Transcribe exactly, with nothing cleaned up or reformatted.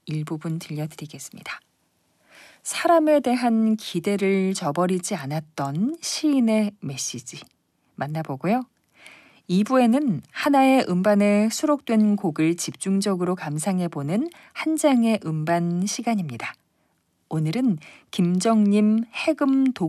일부분 들려드리겠습니다. 사람에 대한 기대를 저버리지 않았던 시인의 메시지 만나보고요. 이 부에는 하나의 음반에 수록된 곡을 집중적으로 감상해보는 한 장의 음반 시간입니다. 오늘은 김정림 해금 독